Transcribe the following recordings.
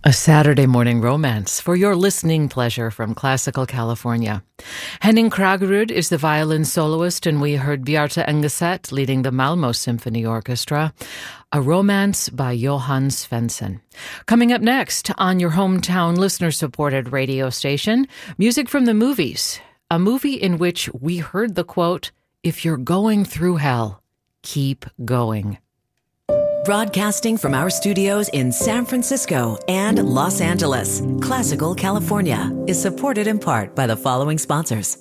A Saturday morning romance for your listening pleasure from Classical California. Henning Kragerud is the violin soloist, and we heard Bjarte Engeset leading the Malmo Symphony Orchestra. A romance by Johan Svensson. Coming up next on your hometown listener-supported radio station, music from the movies. A movie in which we heard the quote, "If you're going through hell, keep going." Broadcasting from our studios in San Francisco and Los Angeles, Classical California is supported in part by the following sponsors.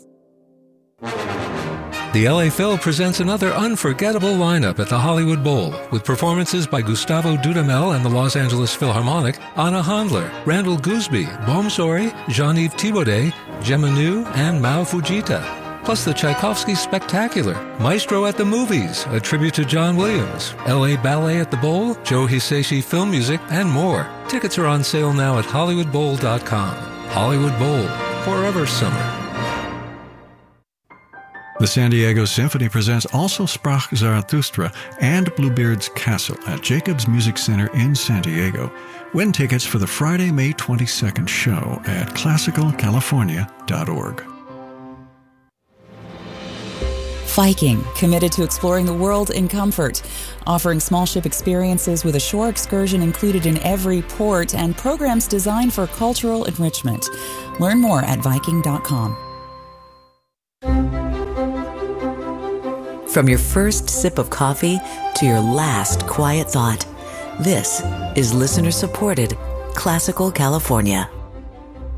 The LA Phil presents another unforgettable lineup at the Hollywood Bowl with performances by Gustavo Dudamel and the Los Angeles Philharmonic, Anna Handler, Randall Gooseby, Bohm Sori, Jean-Yves Thibaudet, Gemma Nu, and Mao Fujita. Plus the Tchaikovsky Spectacular, Maestro at the Movies, a tribute to John Williams, LA Ballet at the Bowl, Joe Hisaishi Film Music, and more. Tickets are on sale now at HollywoodBowl.com. Hollywood Bowl, forever summer. The San Diego Symphony presents Also Sprach Zarathustra and Bluebeard's Castle at Jacobs Music Center in San Diego. Win tickets for the Friday, May 22nd show at classicalcalifornia.org. Viking, committed to exploring the world in comfort, offering small ship experiences with a shore excursion included in every port and programs designed for cultural enrichment. Learn more at Viking.com. From your first sip of coffee to your last quiet thought, this is listener-supported Classical California.